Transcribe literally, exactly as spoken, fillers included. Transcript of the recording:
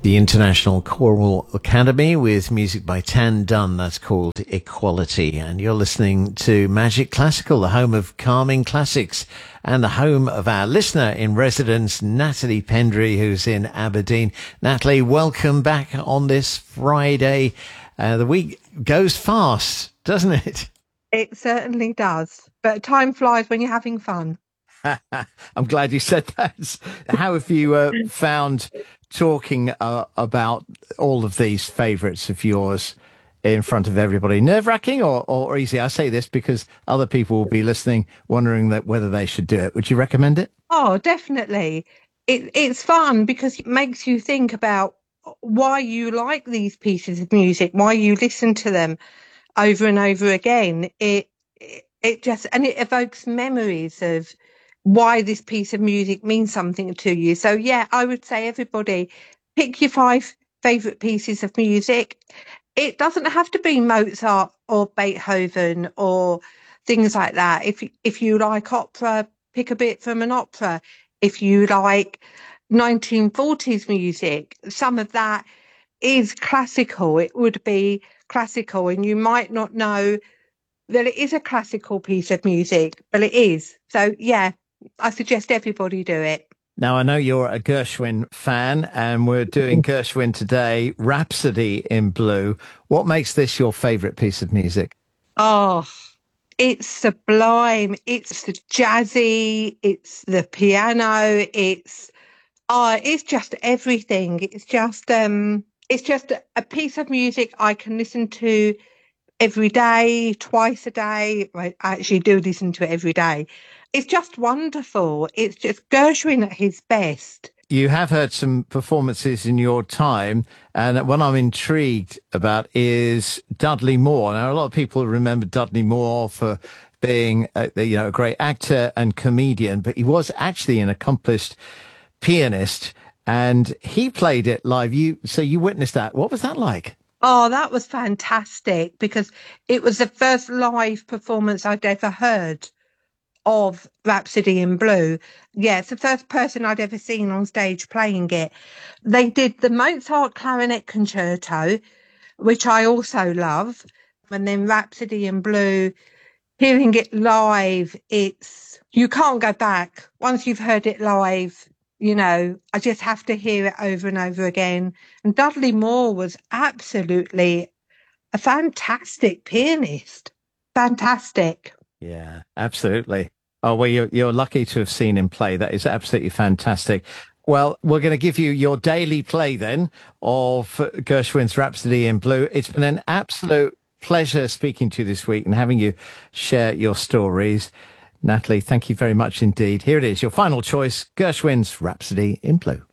The International Choral Academy with music by Tan Dun. That's called Equality. And you're listening to Magic Classical, the home of calming classics and the home of our listener in residence, Natalie Pendry, who's in Aberdeen. Natalie, welcome back on this Friday. Uh, the week goes fast, doesn't it? It certainly does. But time flies when you're having fun. I'm glad you said that. How have you uh, found talking uh, about all of these favourites of yours in front of everybody? Nerve-wracking or, or easy? I say this because other people will be listening, wondering that whether they should do it. Would you recommend it? Oh, definitely. It, it's fun because it makes you think about why you like these pieces of music, why you listen to them over and over again. It, it, it just, and it evokes memories of why this piece of music means something to you. So yeah, I would say everybody pick your five favourite pieces of music. It doesn't have to be Mozart or Beethoven or things like that. If if you like opera, pick a bit from an opera. If you like nineteen forties music, some of that is classical. It would be classical, and you might not know that it is a classical piece of music, but it is. So yeah, I suggest everybody do it. Now, I know you're a Gershwin fan, and we're doing Gershwin today, Rhapsody in Blue. What makes this your favourite piece of music? Oh, it's sublime. It's the jazzy, it's the piano, it's oh, it's just everything. It's just um it's just a piece of music I can listen to every day, twice a day. I actually do listen to it every day. It's just wonderful. It's just Gershwin at his best. You have heard some performances in your time, and what I'm intrigued about is Dudley Moore. Now, a lot of people remember Dudley Moore for being a, you know, a great actor and comedian, but he was actually an accomplished pianist, and he played it live. You so you witnessed that. What was that like? Oh, that was fantastic because it was the first live performance I'd ever heard of Rhapsody in Blue. Yeah, it's the first person I'd ever seen on stage playing it. They did the Mozart Clarinet Concerto, which I also love, and then Rhapsody in Blue. Hearing it live, it's you can't go back. Once you've heard it live, you know, I just have to hear it over and over again. And Dudley Moore was absolutely a fantastic pianist. Fantastic. Yeah, absolutely. Oh, well, you're, you're lucky to have seen him play. That is absolutely fantastic. Well, we're going to give you your daily play then of Gershwin's Rhapsody in Blue. It's been an absolute pleasure speaking to you this week and having you share your stories. Natalie, thank you very much indeed. Here it is, your final choice, Gershwin's Rhapsody in Blue.